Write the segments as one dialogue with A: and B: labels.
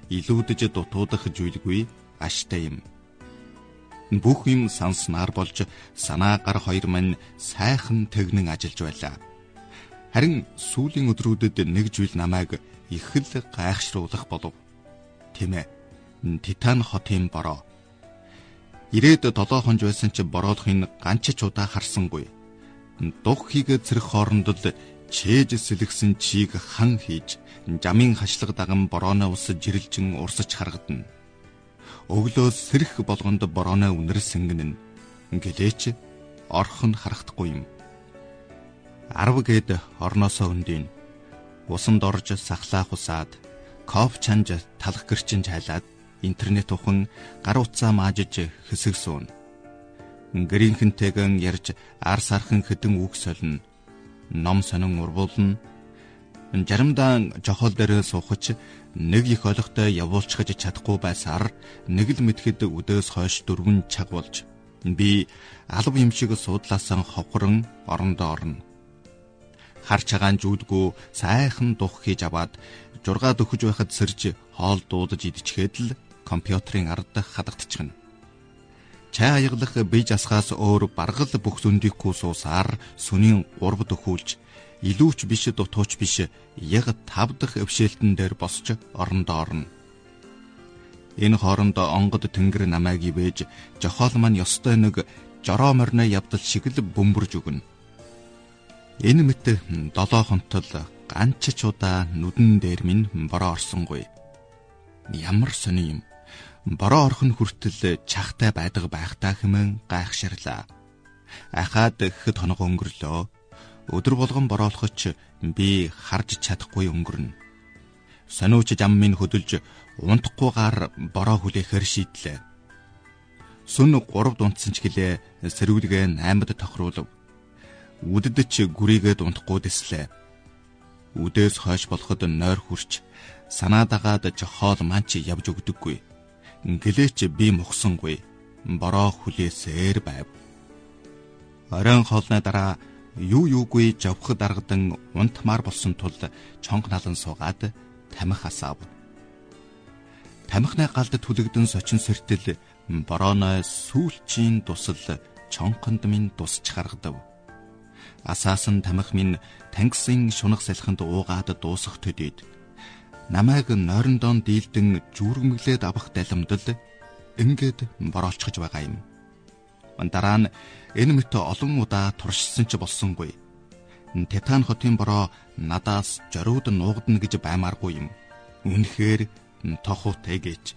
A: илүүдж дутуудах зүйлгүй аштай юм. Бүх юм санснаар болж санаа гар хоёр мань сайхан тэгнэн ажиллаж байлаа. Харин сүүлийн өдрүүдэд нэг зүйл намайг их л гайхшруулах болов. Тийм ээ. Титан хотын бороо. Ирээд 7 хонж байсан ч бороодохын ганч ч удаа харсангүй. Дух хийгээ цэрэх хоорондол чээж сэлгсэн чийг хан хийж, жамын хашлаг даган борооно ус жирэлжин урсаж харагдана. Өглөө сэрх болгонд борооно үнэр сэнгэнэн. Гэлээч орхон харагдахгүй юм. 10 гээд орноосоо өндийн усанд орж сахлаа хусаад, коф чанж талах гэрчин хайлаад интернет ухан гар утсаа маажиж хэсэг суун. Гэрийнхэнтэйгэн ярьж ар сархан хэдэн үг солино. Ном сонин урбуулна. Жаримдаа жохол дээр суухч нэг их олигтой явуулчихж чадахгүй байсаар нэг л мэтгэд өдөөс хойш 4 цаг болж би алав юм шиг суудлаасан ховхрон орондоо орно. Хар цагаан жүүдгүү сайхан дух хийж аваад жургаад өгөж байхад сэрж хоол дуудаж идчихээд л компьютерийн ард хадагдчихна. Чай аяглах бие засгаас өөр баргал бүх зөндийхүү суусаар сүнийн 3 дөхүүлж илүүч биш дутууч биш яг 5 дахь өвшөөлтөн дээр босч орондоо орно. Энэ хоорондоо онгод тэнгэр намайг ивэж жохол маань ёстой нэг жороо морно явдал шиг л бөмбөрж өгнө. Энэ мэт 7 хонтол ганч ч удаа нүдэн дээр минь бороо орсонгүй. Ямар сони юм. Бороо орхон хүртэл чахтай байдаг байхтаа хэмээн гайхширлаа. Ахаад хэд хоног өнгөрлөө. Өдөр болгон бороолохч би харж чадахгүй өнгөрнө. Сониуч жам минь хөдөлж унтахгүйгээр бороо хүлээхээр шийдлээ. Сүн 3 дунтсан ч гэлээ сэрүүлгээ 8-д тохируулв. Үдэдч гүрийгээд унтахгүй дэслээ. Үдээс хойш болоход нойр хүрч санаа дагаад жохоол манч явж өгдөггүй. Гэлээч би мухсангүй. Бороо хүлээсээр байв. Оройн хоолны дараа юугүй жавх даргадан унтмаар болсон тул чонг налан суугаад тамхи асаав. Тамхины галд түлэгдэн сочин сэртэл борооно сүүлчийн тусал чонхонд минь тусч харагдав. Асаасан тамхи минь тангисын шунах салхинд уугаад дуусах төдийд намайг нойрондон дийлдэн жүргэмглээд авах далимдал ингээд бороолчхож байгаа юм. Дараа нь энэ мэт олон удаа туршсан ч болсонгүй. Титан хотын бороо надаас жорууд нуугдана гэж баймааргүй юм. Үнэхээр тохуутай гэж.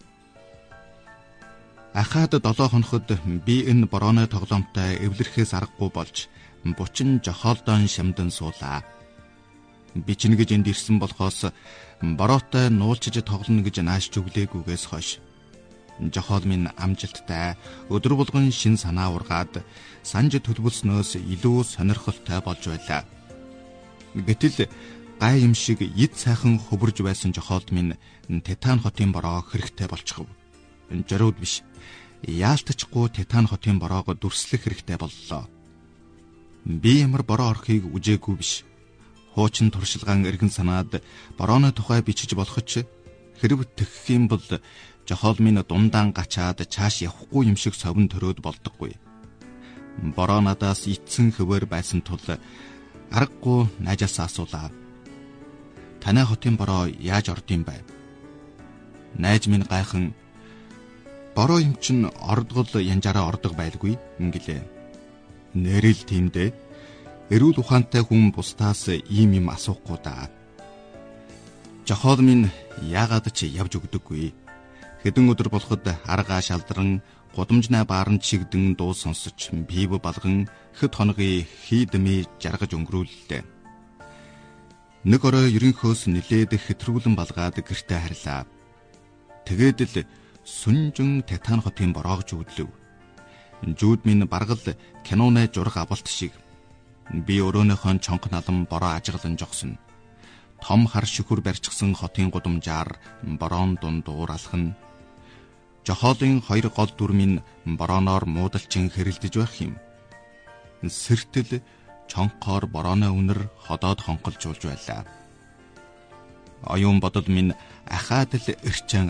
A: Ахаад 7 хоноход би энэ борооны тоглоомтой эвлэрхээс аргагүй болж бучин жохолдон шамдан суулаа. Бичнэ гэж энд ирсэн болохоос бороотой нуулчиж тоглоно гэж наашч өглөөгүйгээс хойш жохол минь амжилттай өдөр болгон шин санаа ургаад санж төлөвлснөөс илүү сонирхолтой болж байлаа. Гэтэл гай юм шиг эд сайхан хөвөрж байсан жохолд минь Титан хотын бороо хэрэгтэй болчихов. Жорууд биш. Яалтчгүй Титан хотын бороог дүрслэх хэрэгтэй боллоо. Би ямар бороо орохыг үжээгүй биш. Хуучин туршилгаан эргэн санаад борооны тухай бичиж болох ч хэрв тэгэх юм бол жохол минь дундаан гачаад чааш явахгүй юм шиг совин төрөөд болдоггүй. Бороо надаас ицсэн хөвөр байсан тул аргагүй найжаас асуулаа. Танай хотын бороо яаж ордсон бэ? Найз минь гайхан бороо юм чин ордгол янжаараа ордог байлгүй ингэлээ. Нэрэл тиймдээ эрүүл ухаантай хүн бусдаас ийм юм асуухгүй даа. Жохол минь яагаад ч явж өгдөггүй. Хэдэн өдөр болоход аргаа шалдран гудамжнаа баарн чигдэн дуу сонсож бив балган хэд хоногийн хийдмээ жаргаж өнгөрүүллээ. Нэг орой ерөнхөөс нилээд хэтрүүлэн балгаад гэртээ харлаа. Тэгээд л сүнжин Титан хотын бороог жүүдлэв. Жүүд минь баргал киноны жураг авалт шиг. Би өрөөнийхөө чонх налан бороо ажиглан жогсон. Том хар шүхүр барьчихсан хотын гудамжаар бороон дунд ууралхан. Жохолын 2 гол дүр минь борооноор муудалчин хэрэлдэж байх юм. Сэртэл чонхоор борооны үнэр ходоод хонхолжуулж байлаа. Оюун бодол минь ахаад л эрчэн